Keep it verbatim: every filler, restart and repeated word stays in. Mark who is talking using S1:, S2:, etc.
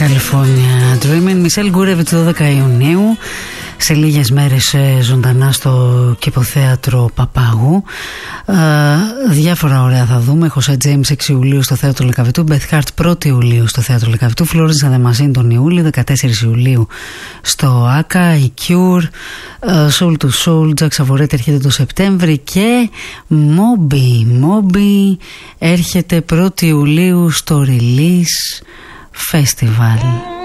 S1: California Dreaming. Μισελ Γκούρεβιτς, δώδεκα Ιουνίου, σε λίγες μέρες ζωντανά στο Κηποθέατρο Παπάγου. ε, Διάφορα ωραία θα δούμε. Χωσέ Τζέιμς έξι Ιουλίου στο Θέατρο Λεκαβητού, Μπεθ Χάρτ πρώτη Ιουλίου στο Θέατρο Λεκαβητού, Φλόρενς Ανδε Μαζίν τον Ιούλιο, δεκατέσσερις Ιουλίου στο Άκα, η Cure, Soul to Soul, Jack Savoret έρχεται το Σεπτέμβρη και Moby Moby έρχεται πρώτη Ιουλίου στο Release Festival.